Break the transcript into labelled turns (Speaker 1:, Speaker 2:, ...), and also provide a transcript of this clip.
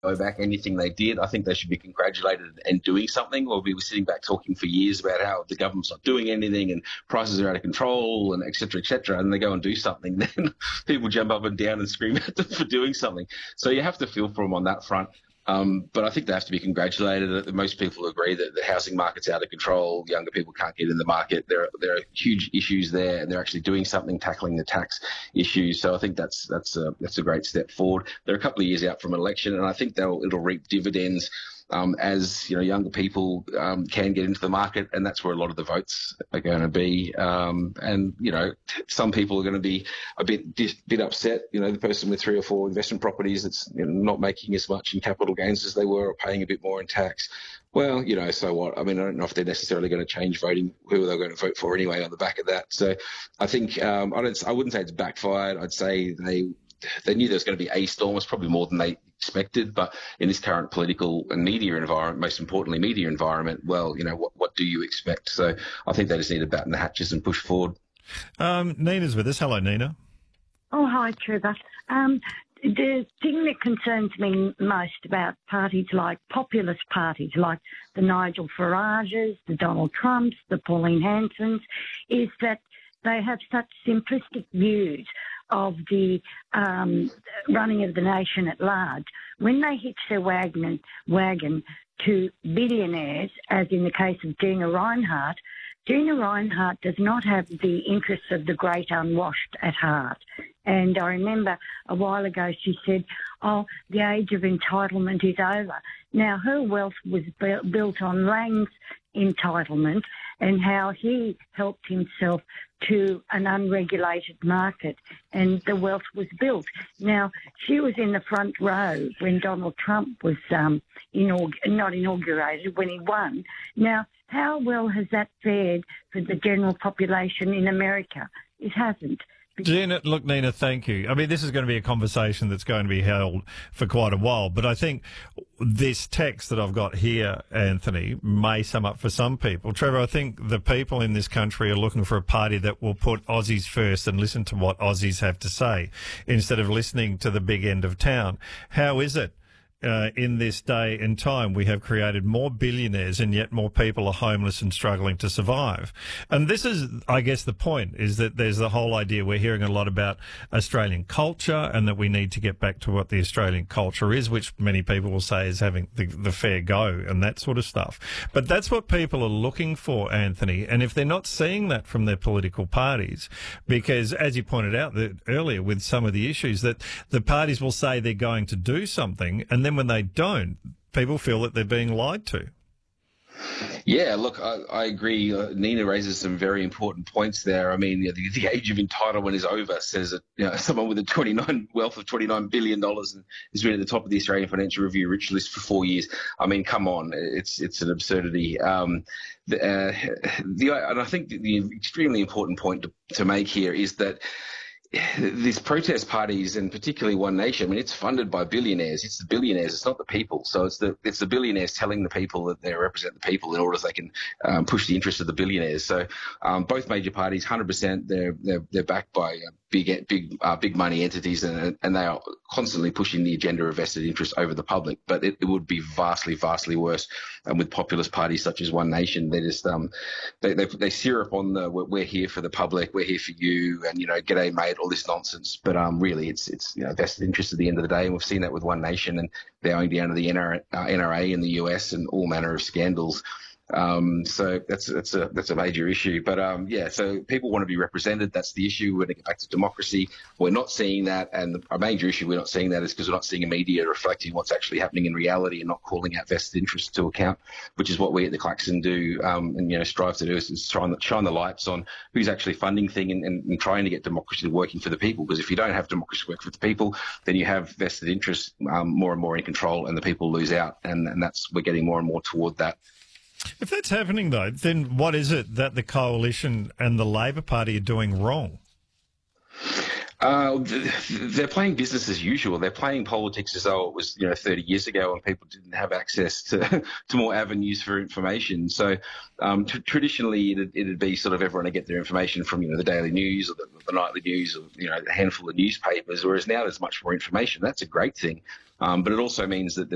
Speaker 1: go back anything they did. I think they should be congratulated and doing something. Or we were sitting back talking for years about how the government's not doing anything and prices are out of control and et cetera, and they go and do something. Then people jump up and down and scream at them for doing something. So you have to feel for them on that front. But I think they have to be congratulated. Most people agree that the housing market's out of control. Younger people can't get in the market. There are huge issues there, and they're actually doing something, tackling the tax issues. So I think that's a great step forward. They're a couple of years out from an election, and I think it'll reap dividends as younger people can get into the market, and that's where a lot of the votes are going to be. And some people are going to be a bit upset. The person with 3 or 4 investment properties that's not making as much in capital gains as they were, or paying a bit more in tax. Well, so what? I mean, I don't know if they're necessarily going to change voting, who they're going to vote for anyway on the back of that. So I think I wouldn't say it's backfired. I'd say they knew there was going to be a storm. It's probably more than they expected, but in this current political and media environment, most importantly media environment, well, what do you expect? So I think they just need to batten the hatches and push forward.
Speaker 2: Nina's with us. Hello, Nina.
Speaker 3: Oh, hi, Trevor. The thing that concerns me most about parties like populist parties like the Nigel Farages, the Donald Trumps, the Pauline Hansons, is that they have such simplistic views of the running of the nation at large. When they hitch their wagon to billionaires, as in the case of Gina Rinehart does not have the interests of the great unwashed at heart. And I remember a while ago she said, the age of entitlement is over. Now, her wealth was built on Lang's entitlement and how he helped himself to an unregulated market, and the wealth was built. Now, she was in the front row when Donald Trump was not inaugurated, when he won. Now, how well has that fared for the general population in America? It hasn't.
Speaker 2: Nina, thank you. I mean, this is going to be a conversation that's going to be held for quite a while, but I think this text that I've got here, Anthony, may sum up for some people. Trevor, I think the people in this country are looking for a party that will put Aussies first and listen to what Aussies have to say instead of listening to the big end of town. How is it? In this day and time, we have created more billionaires and yet more people are homeless and struggling to survive. And this is, I guess, the point is that there's the whole idea we're hearing a lot about Australian culture and that we need to get back to what the Australian culture is, which many people will say is having the fair go and that sort of stuff. But that's what people are looking for, Anthony. And if they're not seeing that from their political parties, because as you pointed out earlier with some of the issues, that the parties will say they're going to do something, and then when they don't, people feel that they're being lied to.
Speaker 1: Yeah, look, I agree. Nina raises some very important points there. I mean, the age of entitlement is over, says that someone with a wealth of $29 billion and has been at the top of the Australian Financial Review rich list for 4 years. I mean, come on, it's an absurdity. And I think the extremely important point to make here is that these protest parties, and particularly One Nation, I mean, it's funded by billionaires. It's the billionaires. It's not the people. So it's the billionaires telling the people that they represent the people in order so they can push the interests of the billionaires. So both major parties, 100%, they're backed by big money entities, and they are constantly pushing the agenda of vested interest over the public. But it would be vastly, vastly worse with populist parties such as One Nation. They just they syrup on we're here for the public, we're here for you, and g'day mate, all this nonsense. But really, it's vested interest at the end of the day, and we've seen that with One Nation and they're going down to the NRA in the US and all manner of scandals. So that's a major issue. But so people want to be represented. That's the issue. We're going to get back to democracy. We're not seeing that, and a major issue we're not seeing that is because we're not seeing a media reflecting what's actually happening in reality and not calling out vested interests to account, which is what we at the Klaxon do and strive to do, is shine the lights on who's actually funding things and trying to get democracy working for the people. Because if you don't have democracy work for the people, then you have vested interests more and more in control, and the people lose out. And we're getting more and more toward that.
Speaker 2: If that's happening, though, then what is it that the Coalition and the Labor Party are doing wrong?
Speaker 1: They're playing business as usual. They're playing politics as though it was 30 years ago when people didn't have access to more avenues for information. So traditionally it'd be sort of everyone to get their information from the daily news or the nightly news or a handful of newspapers, whereas now there's much more information. That's a great thing, but it also means that